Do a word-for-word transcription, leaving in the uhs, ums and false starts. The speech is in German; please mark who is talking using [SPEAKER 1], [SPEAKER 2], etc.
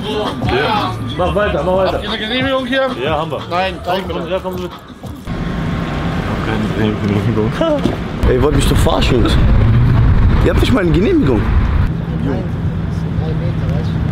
[SPEAKER 1] Ja. Mach weiter, mach weiter.
[SPEAKER 2] Habt ihr eine Genehmigung hier?
[SPEAKER 1] Ja, haben wir.
[SPEAKER 2] Nein, zeig mir
[SPEAKER 1] Ja, komm mit.
[SPEAKER 3] Keine Genehmigung. Ey, ihr wollt mich doch verarschen, Jungs. Ihr habt nicht mal eine Genehmigung.
[SPEAKER 4] Nein, drei Meter, weißt du?